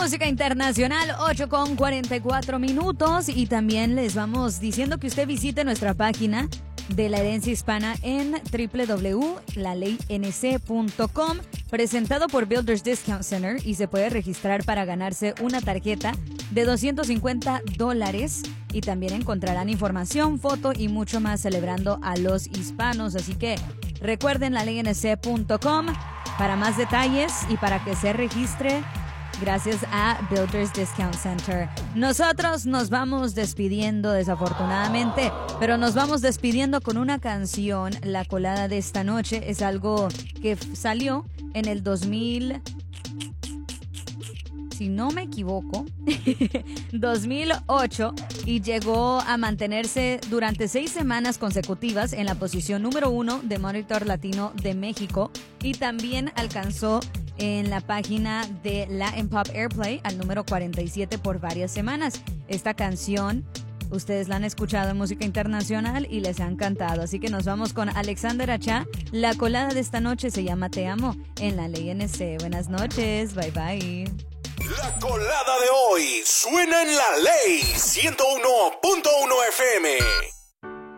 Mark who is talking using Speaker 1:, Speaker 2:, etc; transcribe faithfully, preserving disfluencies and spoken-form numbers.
Speaker 1: música internacional, ocho con cuarenta y cuatro minutos. Y también les vamos diciendo que usted visite nuestra página de la herencia hispana en doble u doble u doble u punto la ley n c punto com, presentado por Builders Discount Center, y se puede registrar para ganarse una tarjeta de doscientos cincuenta dólares. Y también encontrarán información, foto y mucho más celebrando a los hispanos. Así que recuerden la ley n c punto com para más detalles y para que se registre. Gracias a Builders Discount Center. Nosotros nos vamos despidiendo desafortunadamente, pero nos vamos despidiendo con una canción. La colada de esta noche es algo que salió en el dos mil, si no me equivoco, dos mil ocho, y llegó a mantenerse durante seis semanas consecutivas en la posición número uno de Monitor Latino de México, y también alcanzó en la página de Latin Pop Airplay al número cuarenta y siete por varias semanas. Esta canción ustedes la han escuchado en música internacional y les ha encantado, así que nos vamos con Alexander Achá. La colada de esta noche se llama Te Amo en la Ley N C. Buenas noches, bye bye.
Speaker 2: La colada de hoy suena en la Ley ciento uno punto uno F M.